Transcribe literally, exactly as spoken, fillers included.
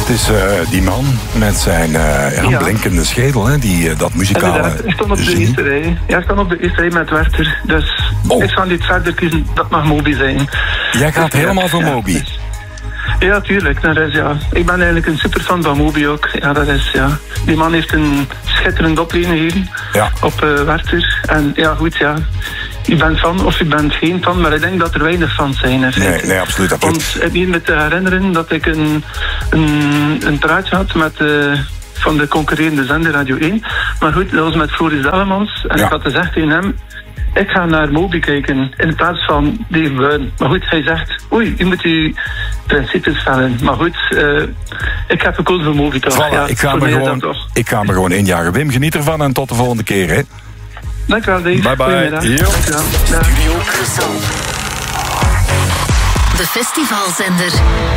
Het is uh, die man met zijn uh, ja, ja. blinkende schedel, hè, die, uh, dat muzikale Ik stond op de genie. eerste rij. Ja, ik stond op de eerste rij met Werther. Dus oh. ik ga niet verder kiezen. Dat mag Moby zijn. Jij gaat dus, helemaal voor ja, Moby? Dus, ja, tuurlijk. Dat is, ja. Ik ben eigenlijk een superfan van Moby ook. Ja, dat is, ja. Die man heeft een schitterend optreden gegeven ja. op uh, Werther. En ja, goed, ja. Je bent fan of je bent geen fan, maar ik denk dat er weinig fans zijn. Nee, nee, absoluut. absoluut. Want ik meen me te herinneren dat ik een, een, een praatje had met... Uh, van de concurrerende zender Radio één. Maar goed, dat was met Floris Dellemans. En ja. ik had gezegd tegen hem... Ik ga naar Moby kijken in plaats van Dave Buin. Maar goed, hij zegt... Oei, je moet je principes stellen. Maar goed, uh, ik heb gekozen voor Moby toch. Voilà, ja, ik, ga me gewoon, ik ga me gewoon injagen. Wim, geniet ervan en tot de volgende keer. Hè. Dank u wel, Dave. Bye bye. Studio Brussel. De festivalzender.